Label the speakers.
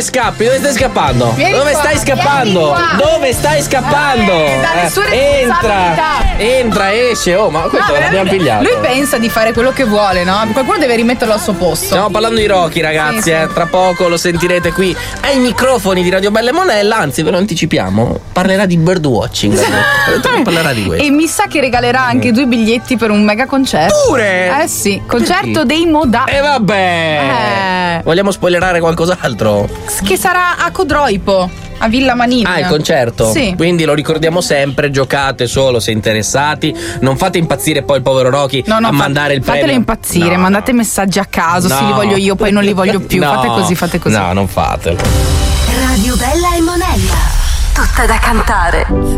Speaker 1: scappi? Dove stai scappando? Dove stai scappando? Dove stai scappando? Entra, esce. Oh, ma questo l'abbiamo pigliato.
Speaker 2: Lui pensa di fare quello che vuole, no? Qualcuno deve rimetterlo al suo posto.
Speaker 1: Stiamo parlando di Rocky, ragazzi,
Speaker 2: sì.
Speaker 1: Tra poco lo sentirete qui ai microfoni di Radio Bella e Monella. Anzi, ve lo anticipiamo, parlerà di birdwatching. Parlerà di questo.
Speaker 2: E mi sa che regalerà anche 2 biglietti per un mega concerto.
Speaker 1: Pure?
Speaker 2: Sì, concerto dei Modà.
Speaker 1: E vabbè. Vogliamo spoilerare qualcos'altro?
Speaker 2: Che sarà a Codroipo, a Villa Manin.
Speaker 1: Il concerto?
Speaker 2: Sì.
Speaker 1: Quindi lo ricordiamo sempre, giocate solo se interessati. Non fate impazzire poi il povero Rocky a mandare il premio.
Speaker 2: Fatelo impazzire, mandate messaggi a caso, sì, li voglio io, poi non li voglio più. Fate così.
Speaker 1: No, non fatelo.
Speaker 3: Radio Bella e Monella, tutta da cantare.